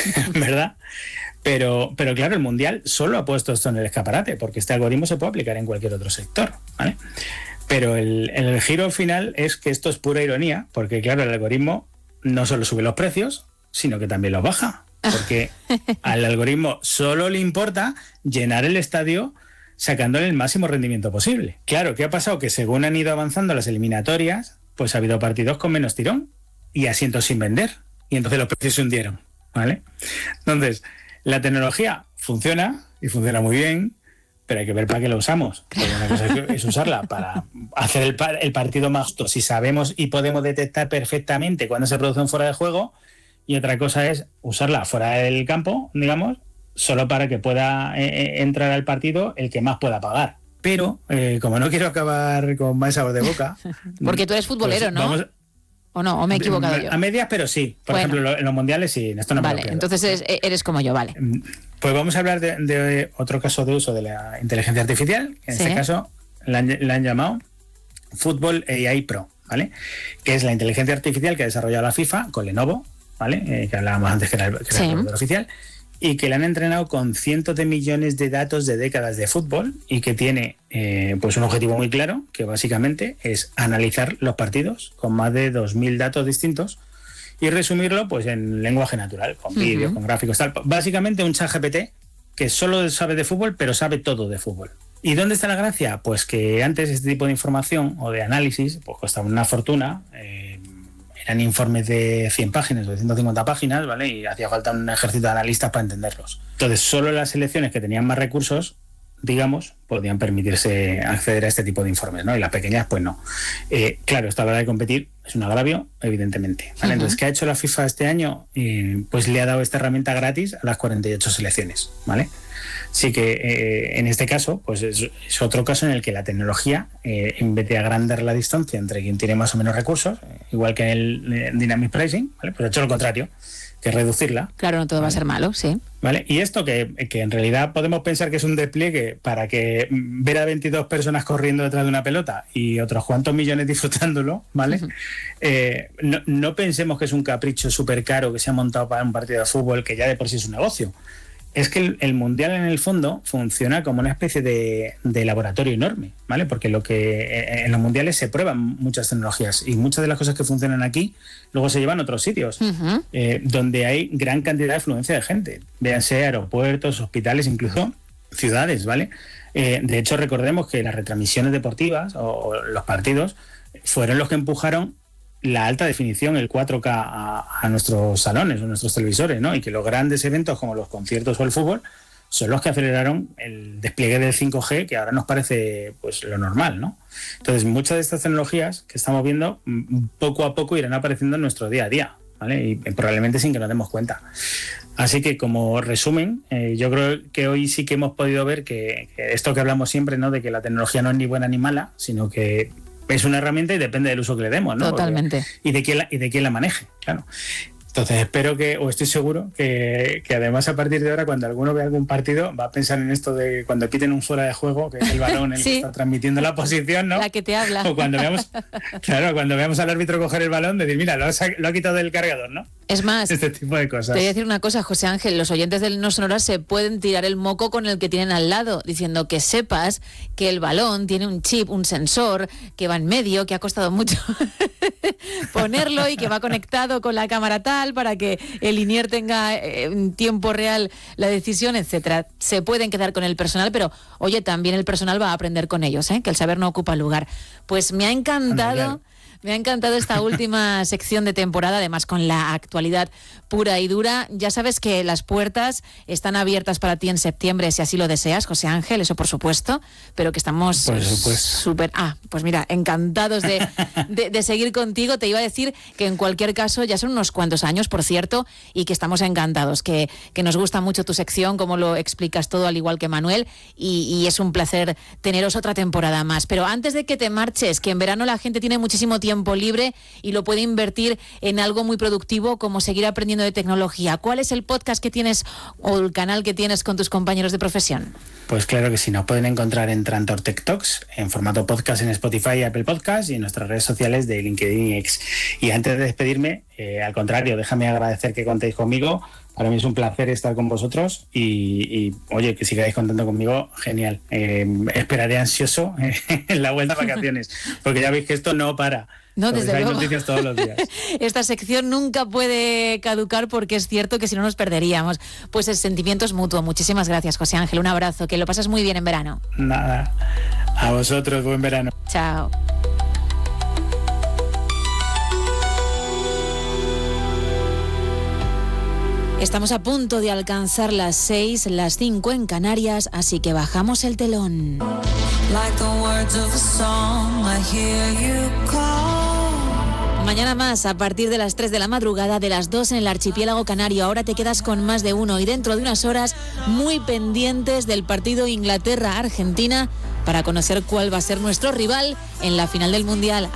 ¿verdad? Pero claro, el Mundial solo ha puesto esto en el escaparate, porque este algoritmo se puede aplicar en cualquier otro sector, ¿vale? Pero el giro final es que esto es pura ironía, porque claro, el algoritmo no solo sube los precios, sino que también los baja, porque al algoritmo solo le importa llenar el estadio sacándole el máximo rendimiento posible. Claro, ¿qué ha pasado? Que según han ido avanzando las eliminatorias, pues ha habido partidos con menos tirón y asientos sin vender, y entonces los precios se hundieron, ¿vale? Entonces, la tecnología funciona y funciona muy bien, pero hay que ver para qué la usamos. Porque una cosa es usarla para hacer el partido más justo, si sabemos y podemos detectar perfectamente cuando se produce un fuera de juego, y otra cosa es usarla fuera del campo, digamos, solo para que pueda entrar al partido el que más pueda pagar. Pero, como no quiero acabar con mal sabor de boca... Porque tú eres futbolero, pues, ¿no? ¿O no? ¿O me he equivocado yo? A medias, pero sí. Por ejemplo, en los mundiales sí. En esto no vale, me lo pierdo. Entonces eres como yo, vale. Pues vamos a hablar de otro caso de uso de la inteligencia artificial. En este caso la han llamado Football AI Pro, ¿vale? Que es la inteligencia artificial que ha desarrollado la FIFA con Lenovo, ¿vale? Que hablábamos antes que era el proveedor oficial, y que le han entrenado con cientos de millones de datos de décadas de fútbol, y que tiene pues un objetivo muy claro, que básicamente es analizar los partidos con más de 2.000 datos distintos y resumirlo pues en lenguaje natural, con vídeos, con gráficos, tal. Básicamente un ChatGPT que solo sabe de fútbol, pero sabe todo de fútbol. ¿Y dónde está la gracia? Pues que antes este tipo de información o de análisis pues costaba una fortuna. Eran informes de 100 páginas o de 150 páginas, ¿vale? Y hacía falta un ejército de analistas para entenderlos. Entonces, solo las selecciones que tenían más recursos, digamos, podían permitirse acceder a este tipo de informes, ¿no? Y las pequeñas, pues no. Claro, esta hora de competir es un agravio, evidentemente, ¿vale? Entonces, ¿qué ha hecho la FIFA este año? Pues le ha dado esta herramienta gratis a las 48 selecciones, ¿vale? Sí que en este caso, pues es otro caso en el que la tecnología, en vez de agrandar la distancia entre quien tiene más o menos recursos, igual que en el Dynamic Pricing, ¿vale? Pues ha hecho lo contrario, que es reducirla. Claro, no todo va a ser malo, sí. ¿Vale? Y esto que en realidad podemos pensar que es un despliegue para que ver a 22 personas corriendo detrás de una pelota y otros cuantos millones disfrutándolo, ¿vale? No pensemos que es un capricho súper caro que se ha montado para un partido de fútbol, que ya de por sí es un negocio. Es que el Mundial en el fondo funciona como una especie de laboratorio enorme, ¿vale? Porque en los mundiales se prueban muchas tecnologías y muchas de las cosas que funcionan aquí luego se llevan a otros sitios donde hay gran cantidad de afluencia de gente, véanse aeropuertos, hospitales, incluso ciudades, ¿vale? De hecho, recordemos que las retransmisiones deportivas o los partidos fueron los que empujaron la alta definición, el 4K a nuestros salones o nuestros televisores, ¿no? Y que los grandes eventos como los conciertos o el fútbol son los que aceleraron el despliegue del 5G, que ahora nos parece pues lo normal, ¿no? Entonces, muchas de estas tecnologías que estamos viendo poco a poco irán apareciendo en nuestro día a día, ¿vale? Y probablemente sin que nos demos cuenta. Así que, como resumen, yo creo que hoy sí que hemos podido ver que esto que hablamos siempre, ¿no? De que la tecnología no es ni buena ni mala, sino que es una herramienta y depende del uso que le demos, ¿no? Totalmente. Y de quién la maneje, claro. Entonces espero estoy seguro que además a partir de ahora, cuando alguno vea algún partido, va a pensar en esto de cuando piten un fuera de juego, que es el balón el que está transmitiendo la posición, ¿no? La que te habla. O cuando veamos al árbitro coger el balón, decir, mira, lo ha quitado del cargador, ¿no? Es más, este tipo de cosas. Te voy a decir una cosa, José Ángel, los oyentes del No Sonoras se pueden tirar el moco con el que tienen al lado, diciendo que sepas que el balón tiene un chip, un sensor, que va en medio, que ha costado mucho ponerlo y que va conectado con la cámara tal para que el INIER tenga en tiempo real la decisión, etcétera. Se pueden quedar con el personal, pero oye, también el personal va a aprender con ellos, que el saber no ocupa lugar. Pues me ha encantado esta última sección de temporada, además con la actualidad pura y dura. Ya sabes que las puertas están abiertas para ti en septiembre, si así lo deseas, José Ángel, eso por supuesto, pero que estamos súper... pues mira, encantados de seguir contigo. Te iba a decir que en cualquier caso ya son unos cuantos años, por cierto, y que estamos encantados, que nos gusta mucho tu sección, cómo lo explicas todo, al igual que Manuel, y es un placer teneros otra temporada más. Pero antes de que te marches, que en verano la gente tiene muchísimo tiempo libre y lo puede invertir en algo muy productivo como seguir aprendiendo de tecnología. ¿Cuál es el podcast que tienes o el canal que tienes con tus compañeros de profesión? Pues claro que sí, nos pueden encontrar en Trantor Tech Talks, en formato podcast en Spotify y Apple Podcast, y en nuestras redes sociales de LinkedIn y X. Y antes de despedirme, al contrario, déjame agradecer que contéis conmigo Para mí es un placer estar con vosotros y oye, que sigáis contando conmigo, genial. Esperaré ansioso en la vuelta a vacaciones, porque ya veis que esto no para. No, desde luego. Hay noticias todos los días. Esta sección nunca puede caducar porque es cierto que si no nos perderíamos. Pues el sentimiento es mutuo. Muchísimas gracias, José Ángel. Un abrazo, que lo pasas muy bien en verano. Nada, a vosotros, buen verano. Chao. Estamos a punto de alcanzar las 6, las 5 en Canarias, así que bajamos el telón. Mañana más, a partir de las 3 de la madrugada, de las 2 en el archipiélago canario. Ahora te quedas con más de uno y dentro de unas horas muy pendientes del partido Inglaterra-Argentina para conocer cuál va a ser nuestro rival en la final del Mundial.